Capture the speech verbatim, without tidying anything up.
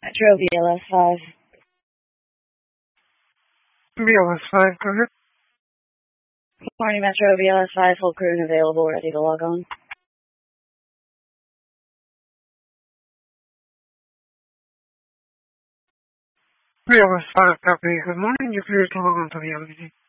Metro B L S five. B L S five, go ahead. Morning, Metro B L S five, full crew and available, ready to log on. B L S five, copy. Good morning, you're clear to log on to the L E D.